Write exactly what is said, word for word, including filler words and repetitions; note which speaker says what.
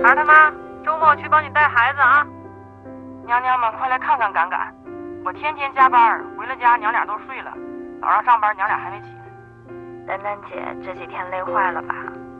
Speaker 1: 儿他妈，周末去帮你带孩子啊！娘娘们快来看看赶赶，我天天加班，回了家娘俩都睡了，早上上班娘俩还没起呢。
Speaker 2: 丹丹姐这几天累坏了吧？